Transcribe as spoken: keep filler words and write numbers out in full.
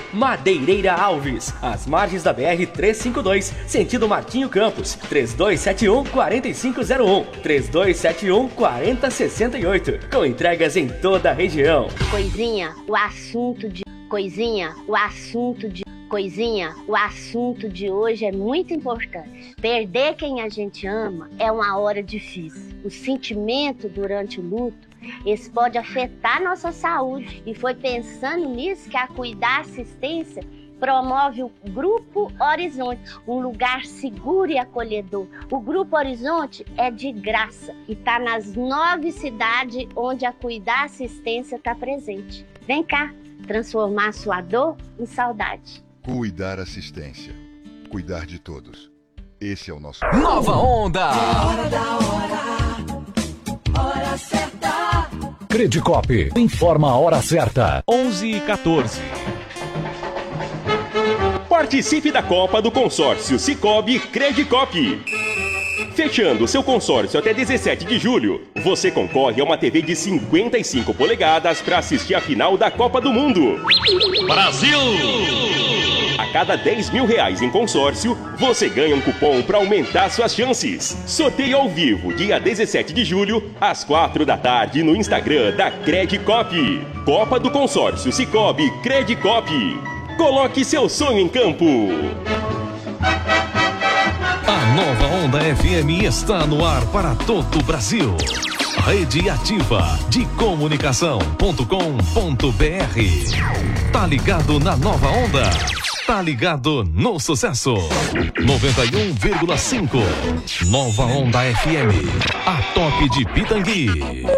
Madeireira Alves, às margens da B R trezentos e cinquenta e dois, sentido Martinho Campos, três dois sete um, quatro cinco zero um, três dois sete um, quatro zero seis oito, com entregas em toda a região. Coisinha, o assunto de... Coisinha, o assunto de... Coisinha, o assunto de hoje é muito importante. Perder quem a gente ama é uma hora difícil. O sentimento durante o luto, esse pode afetar nossa saúde. E foi pensando nisso que a Cuidar Assistência promove o Grupo Horizonte, um lugar seguro e acolhedor. O Grupo Horizonte é de graça e está nas nove cidades onde a Cuidar Assistência está presente. Vem cá, transformar sua dor em saudade. Cuidar Assistência. Cuidar de todos. Esse é o nosso... Nova Onda! É hora da hora. Hora certa. Credicop informa a hora certa. onze e quatorze. Participe da Copa do Consórcio Sicoob Credicop. Fechando seu consórcio até dezessete de julho, você concorre a uma T V de cinquenta e cinco polegadas para assistir a final da Copa do Mundo. Brasil! A cada dez mil reais em consórcio, você ganha um cupom para aumentar suas chances. Sorteio ao vivo, dia dezessete de julho, às quatro da tarde, no Instagram da Credicop. Copa do Consórcio Sicoob Credicop. Coloque seu sonho em campo. A Nova Onda F M está no ar para todo o Brasil. Rede Ativa de Comunicação ponto com ponto br. Tá ligado na Nova Onda? Tá ligado no sucesso. noventa e um vírgula cinco. Nova Onda F M. A top de Pitangui.